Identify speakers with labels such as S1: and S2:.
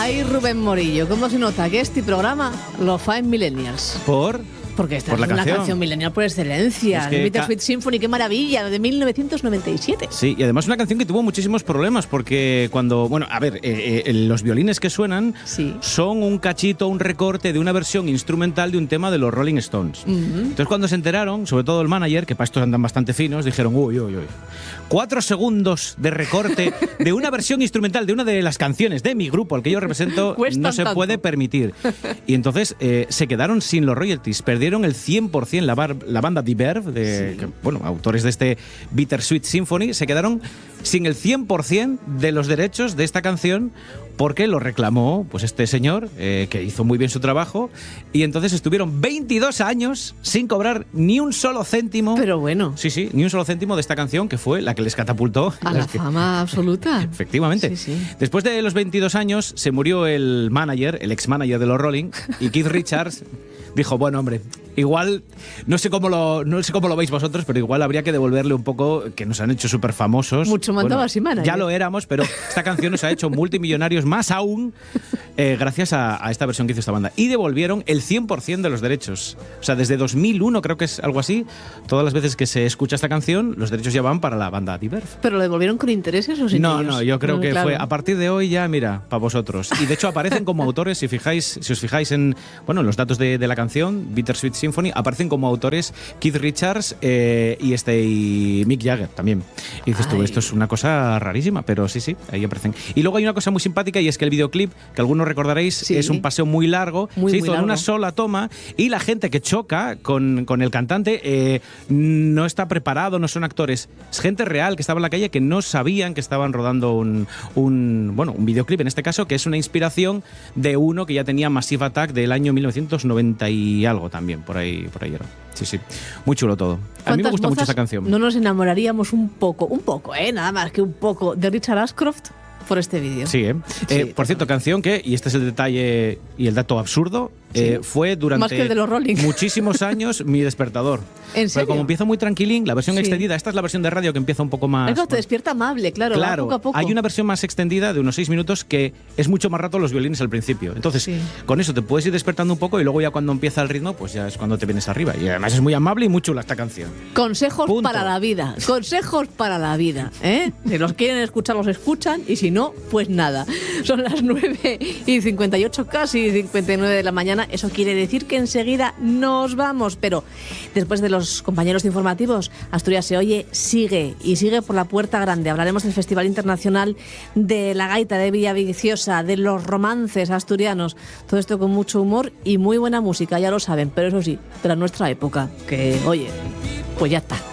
S1: Ay, Rubén Morillo, ¿cómo se nota que este programa lo fa en Millennials? Porque esta es una canción millennial por excelencia.
S2: Es que
S1: Bittersweet Symphony, qué maravilla, de 1997.
S2: Sí, y además una canción que tuvo muchísimos problemas porque cuando, bueno, a ver, los violines que suenan son un cachito, un recorte de una versión instrumental de un tema de los Rolling Stones. Entonces cuando se enteraron, sobre todo el manager, que para estos andan bastante finos, dijeron, uy, 4 segundos de recorte de una versión instrumental de una de las canciones de mi grupo, al que yo represento, no se puede permitir. Y entonces se quedaron sin los royalties, perdieron el 100%, la banda Die Verve, autores de este Bittersweet Symphony, se quedaron sin el 100% de los derechos de esta canción porque lo reclamó pues este señor, que hizo muy bien su trabajo, y entonces estuvieron 22 años sin cobrar ni un solo céntimo.
S1: Pero bueno.
S2: Sí, ni un solo céntimo de esta canción, que fue la que les catapultó
S1: a la fama absoluta.
S2: Efectivamente.
S1: Sí.
S2: Después de los 22 años se murió el manager, el ex-manager de los Rolling, y Keith Richards dijo, bueno, hombre, igual, no sé cómo lo veis vosotros, pero igual habría que devolverle un poco, que nos han hecho súper famosos.
S1: Mucho mandaba así, manager.
S2: Ya lo éramos, pero esta canción nos ha hecho multimillonarios más aún gracias a esta versión que hizo esta banda. Y devolvieron el 100% de los derechos. O sea, desde 2001, creo que es algo así, todas las veces que se escucha esta canción, los derechos ya van para la banda Die Verve.
S1: ¿Pero lo devolvieron con intereses o sin ellos?
S2: No, yo creo que fue, a partir de hoy ya, mira, para vosotros. Y de hecho aparecen como autores, si os fijáis en los datos de la canción, Bittersweet Symphony, aparecen como autores Keith Richards y Mick Jagger también. Y dices tú, esto es una cosa rarísima, pero sí, ahí aparecen. Y luego hay una cosa muy simpática, y es que el videoclip, que algunos recordaréis, es un paseo muy largo, se hizo en una sola toma, y la gente que choca con el cantante no está preparado, no son actores, es gente real que estaba en la calle, que no sabían que estaban rodando un videoclip, en este caso, que es una inspiración de uno que ya tenía Massive Attack del año 1990 y algo también, por ahí era. Sí, muy chulo todo. A mí me gusta mucho esa canción.
S1: No nos enamoraríamos un poco, nada más que un poco, de Richard Ashcroft por este vídeo.
S2: Sí, por cierto, canción que, y este es el detalle y el dato absurdo, fue durante
S1: más que el de los Rolling.
S2: muchísimos años mi despertador.
S1: ¿En serio?
S2: Pero como empieza muy tranquilín, la versión extendida, esta es la versión de radio que empieza un poco más...
S1: Claro, te despierta amable, claro, poco a poco.
S2: Hay una versión más extendida de unos 6 minutos que es mucho más rato los violines al principio. Entonces, con eso te puedes ir despertando un poco y luego ya cuando empieza el ritmo, pues ya es cuando te vienes arriba. Y además es muy amable y muy chula esta canción.
S1: Consejos para la vida. Consejos para la vida, ¿eh? Si los quieren escuchar, los escuchan, y si no, pues nada. Son las 9:58, casi 59 de la mañana. Eso quiere decir que enseguida nos vamos. Pero después de los compañeros informativos, Asturias se oye, sigue por la puerta grande. Hablaremos del Festival Internacional de la Gaita de Villaviciosa, de los romances asturianos. Todo esto con mucho humor y muy buena música, ya lo saben. Pero eso sí, de la nuestra época, que, oye, pues ya está.